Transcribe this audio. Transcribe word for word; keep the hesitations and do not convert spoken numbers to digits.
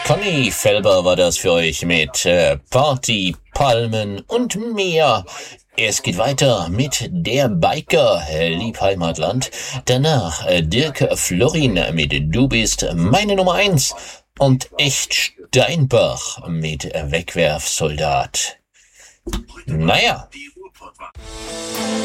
Conny Felber war das für euch mit äh, Party, Palmen und mehr. Es geht weiter mit der Biker, äh, Liebheimatland. Danach äh, Dirk Florin mit Du bist meine Nummer eins. Und Echt Steinbach mit Wegwerfsoldat. Naja.